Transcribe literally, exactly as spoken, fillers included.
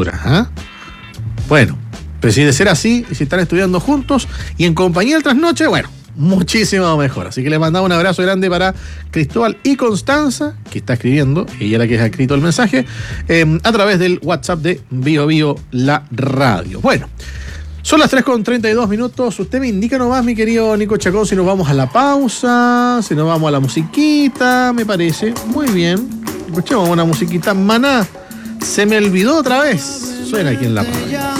alturas, ¿ah? ¿eh? Bueno, pero si de ser así, y si están estudiando juntos y en compañía el trasnoche, bueno, muchísimo mejor. Así que les mandamos un abrazo grande para Cristóbal y Constanza, que está escribiendo, ella la que ha escrito el mensaje, eh, a través del WhatsApp de Bio Bio La Radio. Bueno, son las tres con treinta y dos minutos. Usted me indica nomás, mi querido Nico Chacón, si nos vamos a la pausa, si nos vamos a la musiquita, me parece. Muy bien. Escuchemos una musiquita. Maná, se me olvidó otra vez. Suena aquí en la radio.